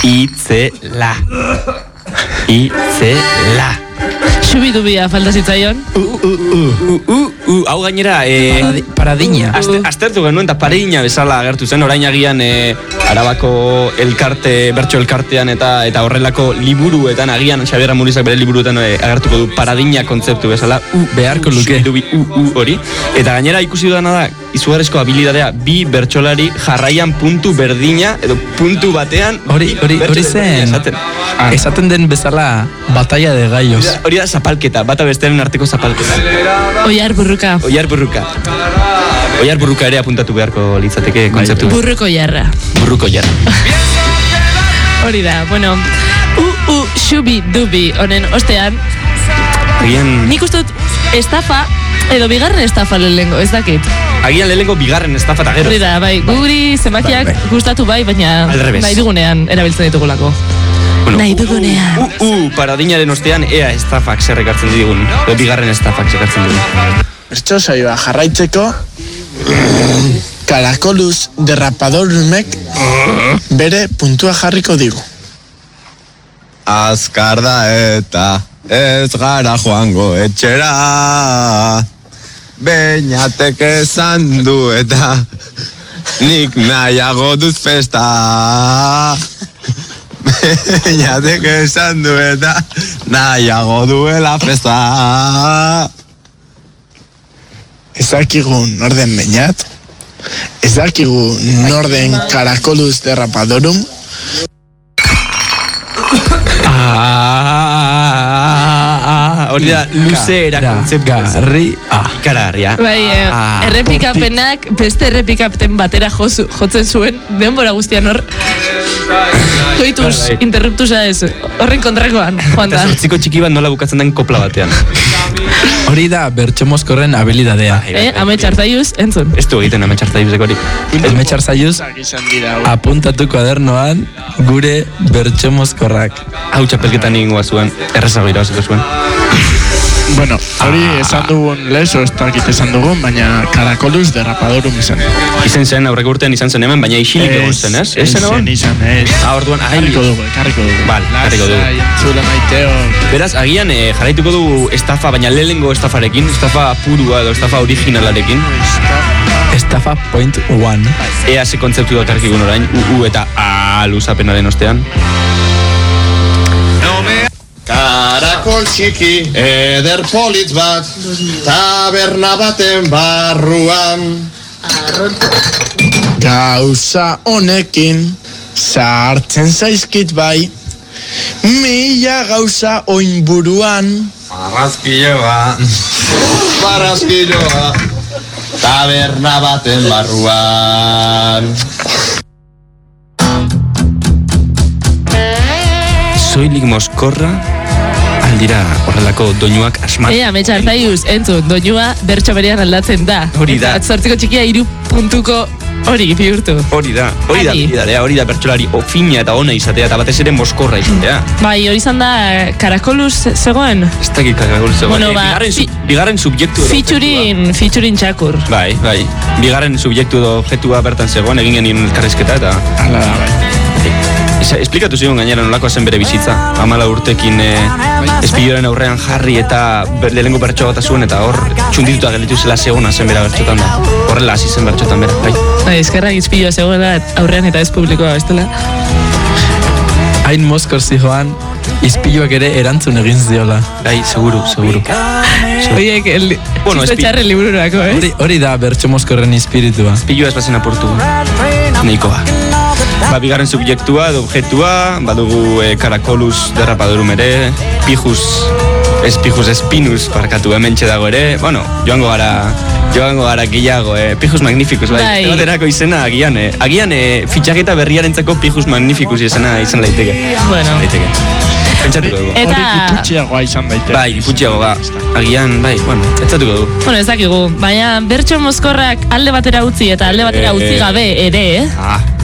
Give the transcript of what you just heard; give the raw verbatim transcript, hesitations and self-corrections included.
Itzela. Itzela. Xubidubia falta zitzaion. Uh, uh, uh, uh, uh, uh, hau gainera, eh, Paradi, paradina. Azte, aztertu genuen, eta paradina bezala agertu zen, orain agian eh, Arabako elkarte, bertso elkartean eta eta horrelako liburuetan, agian Xabier Amurizak bere liburuetan eh, agertuko du paradina kontzeptu bezala, u, beharko luke. Xubidubi, u, u, hori. Eta gainera ikusi dudana da, izugarrizko habilidadea, bi bertsolari jarraian puntu berdina, edo puntu batean, Hori, hori, hori zen, esaten. esaten den bezala, batalla de gallos. Hori da zapalketa, bata bestearen arteko zapalketa. Oiar burruka. Oiar burruka. Oiar burruka ere apuntatu beharko litzateke kontzeptu. Burruko jarra. Burruko jarra. Hori da, bueno, u, u, xubi, dubi, honen ostean, Agian, nik uste dut estafa, edo bigarren estafa lehengo, ez dakit. agian lehenengo bigarren estafa eta gero. Hori da, bai, guri zenbakiak Bai, bai. gustatu bai, baina Al revés. nahi dugunean erabiltzen ditugulako. Bueno, Nahi dugunean. Uh, uh, uh, paradinaren ostean, ea estafak zerrekartzen digun. Edo bigarren estafak zerrekartzen digun. Bertso saioa jarraitzeko Karakoluz derrapadorumek bere puntua jarriko digu. Azkar da eta ez gara joango etxera. Beñatek esan du eta nik nahiago dut festa. Beñatek esan du eta nahiago duela festa. Ez dakigu norden Beñat, ez dakigu norden Karakoluz derrapadorum, Ah, hori da, luzera kontzeptu. Garri, ah. Ikaragarria. Bai, eh, Ah, errepikapenak beste errepikapen batera jozu, jotzen zuen, denbora guztian hor. Koituz, interruptusa ez, horren kontrakoan, joan Eta da. zortziko txiki bat nola bukatzen den kopla batean. Hori da bertso mozkorren habilidadea. Eh, ame txartaiuz, entzun. Ez du egiten ametxartza dibuzek hori. Elmetxar zaiuz, apuntatu kuadernoan gure bertso mozkorrak. Hau txapelketan egingoa zuen, errezago irabaziko zuen. bueno, hori esan dugun lezo, ez dakit esan dugun, baina Karakoluz derrapadorum izan. Izen zen, aurreko urtean izan zen hemen, baina isilik egon zen, ez? Ez zen egon? izan, ez. Ah, orduan, ai, Karriko dugu, karriko dugu. Bal, karriko dugu. Lasai, entzule maiteo. Beraz, agian eh, jarraituko du estafa, baina lehenengo estafarekin, estafa purua edo estafa originalarekin. Estafa point one. Ea ze kontzeptu dut arkigun orain, u, u eta a luzapenaren ostean. Karakol txiki, eder politz bat, taberna baten barruan. Gauza honekin sartzen zaizkit bai, mila gauza oin buruan. Barrazkiloa, barrazkiloa, taberna baten barruan. Soilik mozkorra, aldira horrelako doinuak asmat. Eh, ame txartaiuz, entzun, doinua bertso berean aldatzen da. Hori da. Eta zortziko txikia iru puntuko hori bihurtu. Hori da, hori da, Adi. bidarea, hori da bertsolari ofina eta ona izatea, eta batez ere mozkorra izatea. Bai, hori izan da Karakoluz zegoen. Ez dakit kakagol zegoen. Bueno, Eh, ba, bigarren, fi- sub- bigarren subjektu edo Featuring, featuring txakur. objektua. Bai, bai. Bigarren subjektu edo objektua bertan zegoen, egin genien elkarrizketa eta... Hala da, bai. Esa, esplikatu zigun gainera nolako zen bere bizitza. Amala urtekin eh, espilloren aurrean jarri eta ber, lehenengo bertso bat zuen eta hor txundituta gelditu zela zegona zen bera bertxotan da. Horrela hasi zen bertxotan bera, bai. Bai, eskerrak izpilloa zegoela aurrean eta ez publikoa bestela. Hain mozkor zijoan, izpiluak ere erantzun egin ziola. Bai, seguru, seguru. Oiek, el Bueno, txiste espi- txarren libururako, eh? Hori, hori da bertso mozkorren espiritua. Espilloa ez bazen apurtu. Nahikoa. Ba, bigarren subjektua edo objektua, badugu eh, Karakoluz derrapadorum ere, Pijus, ez Pijus espinus, parkatu hemen dago ere, bueno, joango gara, joango gara gehiago, eh, Pijus magnificus, bai, Bai. ebaterako izena agian, eh, agian eh, fitxaketa berriarentzako Pijus magnificus izena izan daiteke. Bueno. Daiteke. Pentsatuko dugu. Eta, Hori giputxiagoa izan daite. Bai, giputxiago ba, agian, bai, bueno, pentsatuko dugu. bueno, ez dakigu, baina bertso mozkorrak alde batera utzi eta alde batera Eh, utzi gabe ere, eh? Ah,